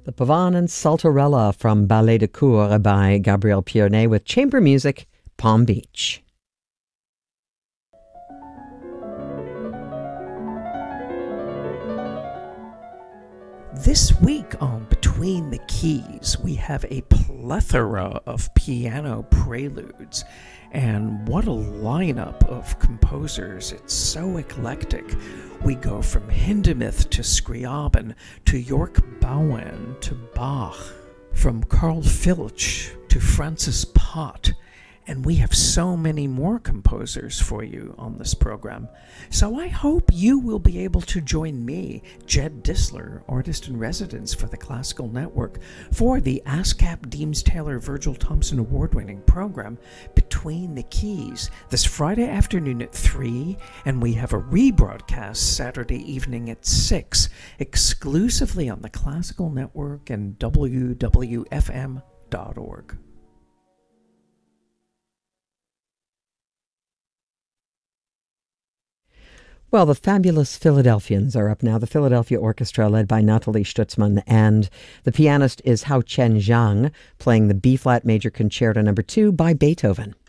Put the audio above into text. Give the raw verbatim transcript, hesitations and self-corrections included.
The Pavane and Saltarella from Ballet de Cour by Gabriel Pierné with chamber music, Palm Beach. This week on Between the Keys, we have a plethora of piano preludes, and what a lineup of composers. It's so eclectic. We go from Hindemith to Scriabin, to York Bowen, to Bach, from Carl Filch to Francis Pott, and we have so many more composers for you on this program. So I hope you will be able to join me, Jed Disler, Artist-in-Residence for the Classical Network, for the ASCAP Deems Taylor Virgil Thompson Award-winning program, Between the Keys, this Friday afternoon at three, and we have a rebroadcast Saturday evening at six, exclusively on the Classical Network and W W F M dot org. Well, the fabulous Philadelphians are up now. The Philadelphia Orchestra, led by Nathalie Stutzmann, and the pianist is Hao Chen Zhang, playing the B-flat major concerto number two by Beethoven.